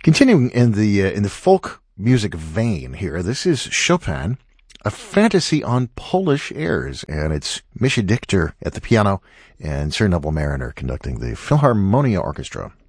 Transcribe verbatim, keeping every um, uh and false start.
Continuing in the uh, in the folk music vein here, this is Chopin, a fantasy on Polish airs, and it's Mischa Dichter at the piano and Sir Neville Mariner conducting the Philharmonia Orchestra.